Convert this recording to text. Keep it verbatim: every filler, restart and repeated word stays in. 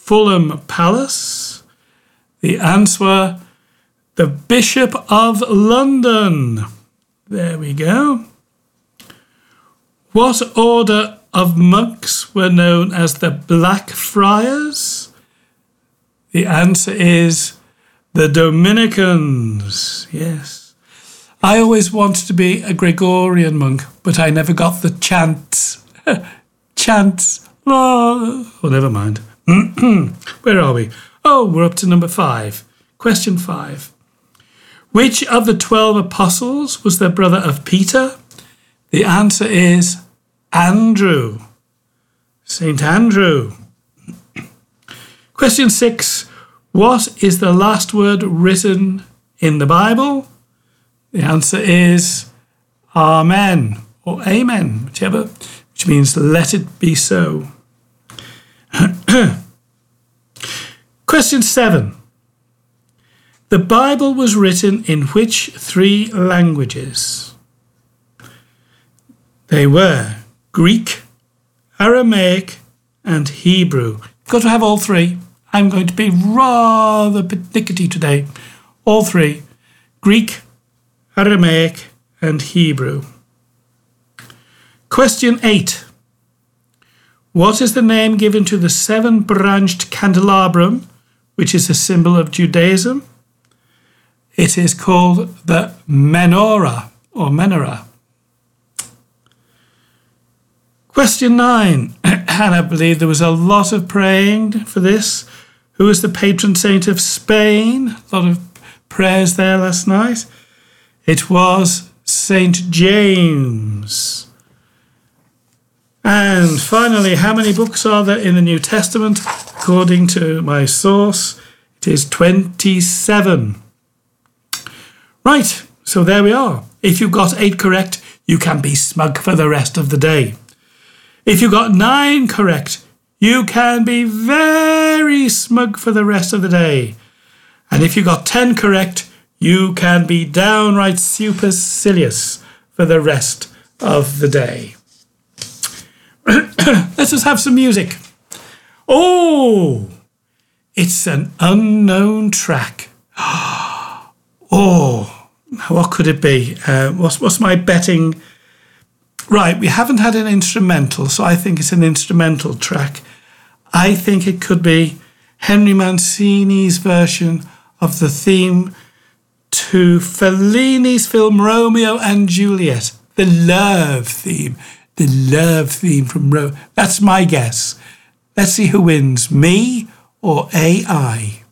Fulham Palace? The answer, the Bishop of London. There we go. What order of monks were known as the Black Friars? The answer is the Dominicans. Yes. I always wanted to be a Gregorian monk, but I never got the chance. Chance. Oh, oh, never mind. Where are we? Oh, we're up to number five. Question five. Which of the twelve apostles was the brother of Peter? The answer is Andrew. Saint Andrew. Question six. What is the last word written in the Bible? The answer is Amen or Amen, whichever, which means let it be so. Question seven. The Bible was written in which three languages? They were Greek, Aramaic, and Hebrew. You've got to have all three. I'm going to be rather pernickety today. All three. Greek, Aramaic, and Hebrew. Question eight. What is the name given to the seven-branched candelabrum, which is a symbol of Judaism? It is called the menorah or menorah. Question nine, and I believe there was a lot of praying for this. Who is the patron saint of Spain? A lot of prayers there last night. It was Saint James. And finally, how many books are there in the New Testament? According to my source, it is twenty-seven. Right, so there we are. If you got eight correct, you can be smug for the rest of the day. If you got nine correct, you can be very smug for the rest of the day. And if you got ten correct, you can be downright supercilious for the rest of the day. Let's just have some music. Oh, it's an unknown track. Oh, what could it be? Uh, what's, what's my betting? Right, we haven't had an instrumental, so I think it's an instrumental track. I think it could be Henry Mancini's version of the theme to Fellini's film Romeo and Juliet, the love theme, the love theme from Romeo. That's my guess. Let's see who wins, me or A I.